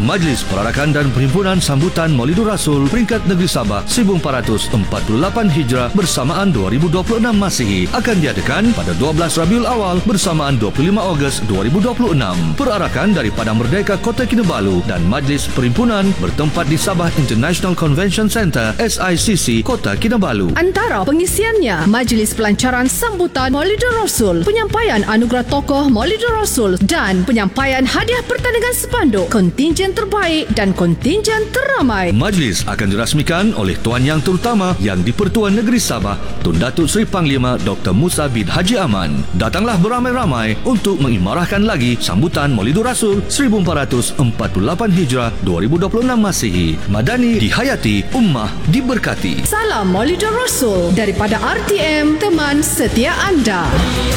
Majlis Perarakan dan Perhimpunan Sambutan Maulidur Rasul Peringkat Negeri Sabah 1448 Hijrah bersamaan 2026 Masihi akan diadakan pada 12 Rabiul Awal bersamaan 25 Ogos 2026. Perarakan dari Padang Merdeka Kota Kinabalu dan Majlis Perhimpunan bertempat di Sabah International Convention Centre SICC Kota Kinabalu. Antara pengisiannya, Majlis Pelancaran Sambutan Maulidur Rasul, penyampaian anugerah tokoh Maulidur Rasul dan penyampaian hadiah pertandingan sepanduk, kontinjen terbaik dan kontinjen teramai. Majlis akan dirasmikan oleh Tuan Yang Terutama Yang di-Pertuan Negeri Sabah, Tun Datuk Seri Panglima Dr. Musa bin Haji Aman. Datanglah beramai-ramai untuk mengimarahkan lagi sambutan Maulidur Rasul 1448 Hijrah 2026 Masihi. Madani dihayati, ummah diberkati. Salam Maulidur Rasul daripada RTM, teman setia anda.